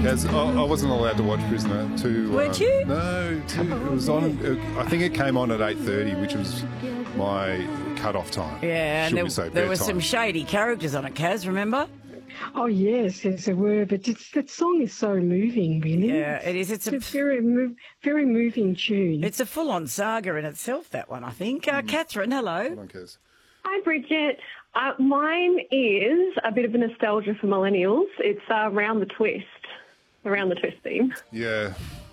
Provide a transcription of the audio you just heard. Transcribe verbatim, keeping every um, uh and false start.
Kaz, I, I wasn't allowed to watch Prisoner. To, Weren't um, you? No, to, it was on. uh, I think it came on at eight thirty, which was my cut-off time. Yeah, Should and we say there, there were bedtime. some shady characters on it, Kaz, remember? Oh, yes, yes, there were. But it's, that song is so moving, really. Yeah, it is. It's a, It's a very, mov- very moving tune. it's a full-on saga in itself, that one, I think. Uh, Catherine, hello. Hold on, Kaz. Hi, Bridget. Uh, mine is a bit of a nostalgia for millennials. It's uh, Round the Twist, around the Twist theme. Yeah,